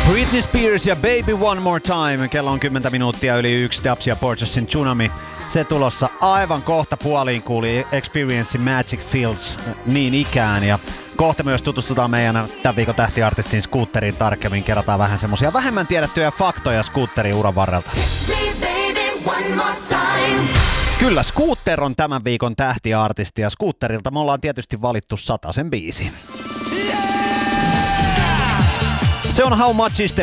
Britney Spears ja Baby One More Time. Kello on 10 minuuttia yli 1. Dubs ja Portesin Tsunami. Se tulossa aivan kohta puoliin kuuli Experience Magic Fields niin ikään. Ja kohta myös tutustutaan meidän tämän viikon tähtiartistin Scooteriin tarkemmin. Kerrotaan vähän semmosia vähemmän tiedettyjä faktoja Scooterin uran varrelta. Kyllä, Scooter on tämän viikon tähtiartisti ja Scooterilta me ollaan tietysti valittu 100 biisi. Se on How Much Is The